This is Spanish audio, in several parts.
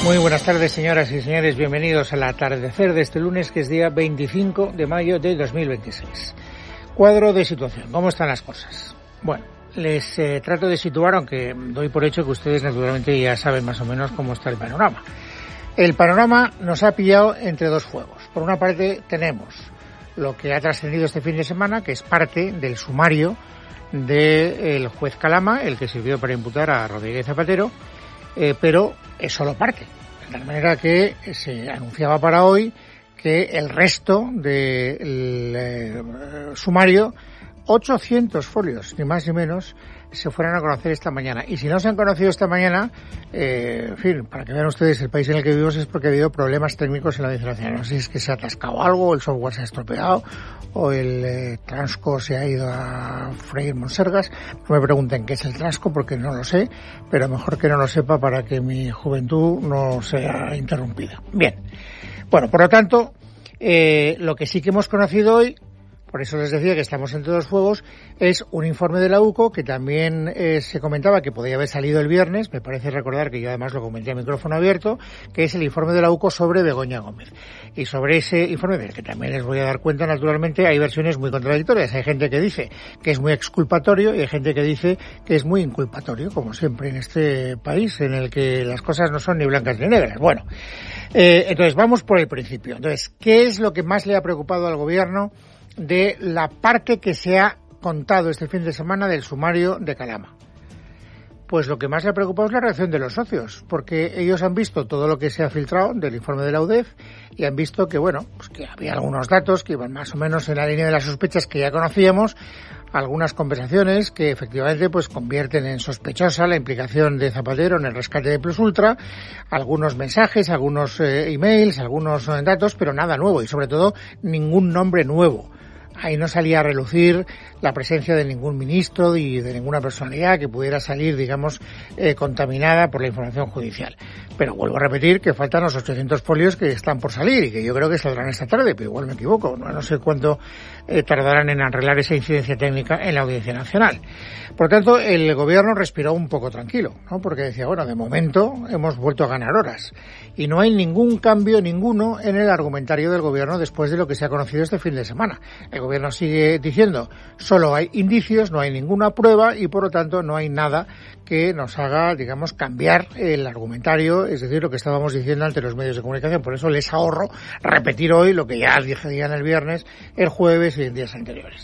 Muy buenas tardes, señoras y señores. Bienvenidos al atardecer de este lunes, que es día 25 de mayo de 2026. Cuadro de situación. ¿Cómo están las cosas? Bueno, les trato de situar, aunque doy por hecho que ustedes naturalmente ya saben más o menos cómo está el panorama. El panorama nos ha pillado entre dos fuegos. Por una parte tenemos lo que ha trascendido este fin de semana, que es parte del sumario del juez Calama, el que sirvió para imputar a Rodríguez Zapatero, pero es solo parte. De tal manera que se anunciaba para hoy que el resto del sumario, 800 folios, ni más ni menos, se fueran a conocer esta mañana. Y si no se han conocido esta mañana, en fin, para que vean ustedes el país en el que vivimos, es porque ha habido problemas técnicos en la Audiencia Nacional. No sé si es que se ha atascado algo, el software se ha estropeado, o el Transco se ha ido a freír monsergas. No me pregunten qué es el Transco, porque no lo sé, pero mejor que no lo sepa para que mi juventud no sea interrumpida. Bien. Bueno, por lo tanto, lo que sí que hemos conocido hoy, por eso les decía que estamos entre dos fuegos, es un informe de la UCO que también se comentaba que podía haber salido el viernes. Me parece recordar que yo además lo comenté a micrófono abierto, que es el informe de la UCO sobre Begoña Gómez. Y sobre ese informe, del que también les voy a dar cuenta, naturalmente, hay versiones muy contradictorias. Hay gente que dice que es muy exculpatorio y hay gente que dice que es muy inculpatorio, como siempre en este país en el que las cosas no son ni blancas ni negras. Bueno, entonces vamos por el principio. Entonces, ¿qué es lo que más le ha preocupado al gobierno de la parte que se ha contado este fin de semana del sumario de Calama? Pues lo que más le ha preocupado es la reacción de los socios, porque ellos han visto todo lo que se ha filtrado del informe de la UDEF y han visto que, bueno, pues que había algunos datos que iban más o menos en la línea de las sospechas que ya conocíamos, algunas conversaciones que efectivamente pues convierten en sospechosa la implicación de Zapatero en el rescate de Plus Ultra, algunos mensajes, algunos emails, algunos datos, pero nada nuevo y sobre todo ningún nombre nuevo. Ahí no salía a relucir la presencia de ningún ministro y de ninguna personalidad que pudiera salir, digamos, contaminada por la información judicial. Pero vuelvo a repetir que faltan los 800 folios que están por salir y que yo creo que saldrán esta tarde, pero igual me equivoco. No sé cuánto tardarán en arreglar esa incidencia técnica en la Audiencia Nacional. Por lo tanto, el gobierno respiró un poco tranquilo, ¿no? Porque decía, bueno, de momento hemos vuelto a ganar horas. Y no hay ningún cambio ninguno en el argumentario del gobierno después de lo que se ha conocido este fin de semana. El gobierno sigue diciendo, solo hay indicios, no hay ninguna prueba y por lo tanto no hay nada que nos haga, digamos, cambiar el argumentario, es decir, lo que estábamos diciendo ante los medios de comunicación. Por eso les ahorro repetir hoy lo que ya dije ya en el viernes, el jueves y en días anteriores.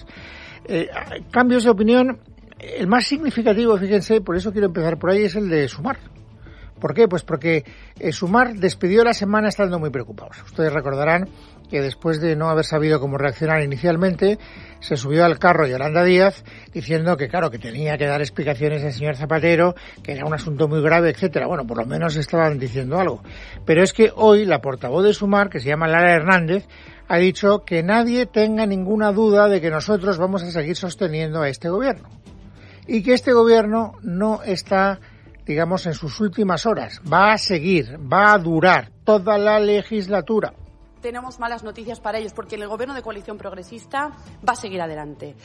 Cambios de opinión, el más significativo, fíjense, por eso quiero empezar por ahí, es el de Sumar. ¿Por qué? Pues porque Sumar despidió la semana estando muy preocupados. Ustedes recordarán que después de no haber sabido cómo reaccionar inicialmente, se subió al carro Yolanda Díaz diciendo que, claro, que tenía que dar explicaciones al señor Zapatero, que era un asunto muy grave, etcétera. Bueno, por lo menos estaban diciendo algo. Pero es que hoy la portavoz de Sumar, que se llama Lara Hernández, ha dicho que nadie tenga ninguna duda de que nosotros vamos a seguir sosteniendo a este gobierno. Y que este gobierno no está, digamos, en sus últimas horas. Va a seguir, va a durar toda la legislatura. Tenemos malas noticias para ellos porque el gobierno de coalición progresista va a seguir adelante.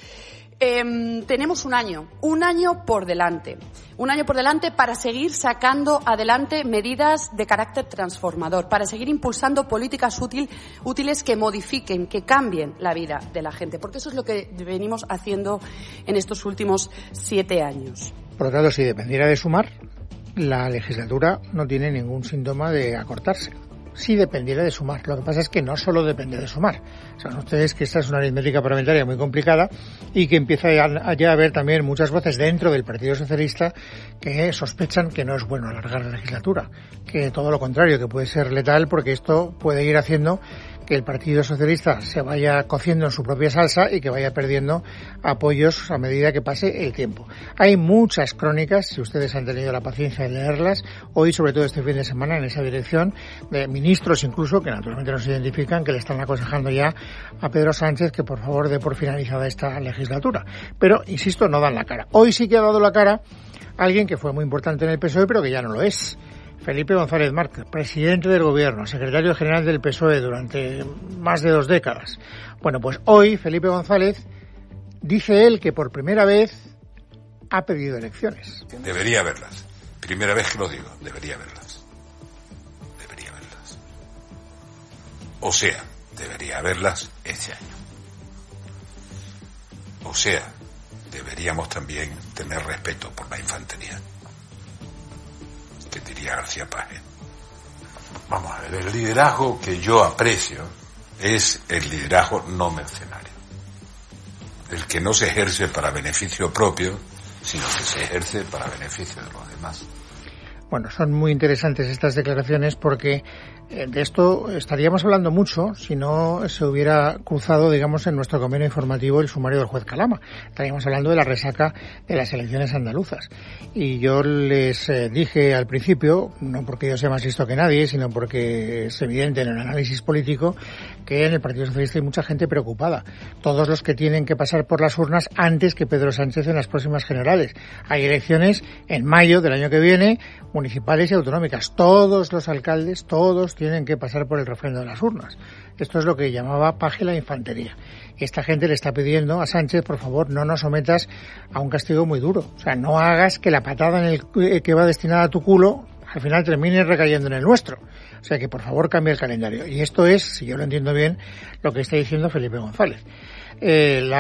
Tenemos un año por delante. Un año por delante para seguir sacando adelante medidas de carácter transformador, para seguir impulsando políticas útiles que modifiquen, que cambien la vida de la gente, porque eso es lo que venimos haciendo en estos últimos 7 años. Por lo tanto, si dependiera de Sumar, la legislatura no tiene ningún síntoma de acortarse. Sí dependiera de Sumar. Lo que pasa es que no solo depende de Sumar. Saben ustedes que esta es una aritmética parlamentaria muy complicada y que empieza ya a haber también muchas voces dentro del Partido Socialista que sospechan que no es bueno alargar la legislatura, que todo lo contrario, que puede ser letal porque esto puede ir haciendo que el Partido Socialista se vaya cociendo en su propia salsa y que vaya perdiendo apoyos a medida que pase el tiempo. Hay muchas crónicas, si ustedes han tenido la paciencia de leerlas, hoy sobre todo este fin de semana en esa dirección, de ministros incluso, que naturalmente no se identifican, que le están aconsejando ya a Pedro Sánchez que por favor dé por finalizada esta legislatura. Pero, insisto, no dan la cara. Hoy sí que ha dado la cara alguien que fue muy importante en el PSOE, pero que ya no lo es. Felipe González Márquez, presidente del Gobierno, secretario general del PSOE durante más de 2 décadas. Bueno, pues hoy Felipe González dice él que por primera vez ha pedido elecciones. Debería haberlas. Primera vez que lo digo, debería haberlas. O sea, debería haberlas este año. O sea, deberíamos también tener respeto por la infantería. ¿Qué diría García Paje? Vamos a ver, el liderazgo que yo aprecio es el liderazgo no mercenario. El que no se ejerce para beneficio propio, sino que se ejerce para beneficio de los demás. Bueno, son muy interesantes estas declaraciones porque de esto estaríamos hablando mucho si no se hubiera cruzado, digamos, en nuestro convenio informativo el sumario del juez Calama. Estaríamos hablando de la resaca de las elecciones andaluzas. Y yo les dije al principio, no porque yo sea más listo que nadie, sino porque es evidente en el análisis político que en el Partido Socialista hay mucha gente preocupada. Todos los que tienen que pasar por las urnas antes que Pedro Sánchez en las próximas generales. Hay elecciones en mayo del año que viene, municipales y autonómicas. Todos los alcaldes, todos tienen que pasar por el refrendo de las urnas. Esto es lo que llamaba Paje la infantería. Y esta gente le está pidiendo a Sánchez, por favor, no nos sometas a un castigo muy duro. O sea, no hagas que la patada en el que va destinada a tu culo al final termine recayendo en el nuestro. O sea, que por favor cambie el calendario. Y esto es, si yo lo entiendo bien, lo que está diciendo Felipe González.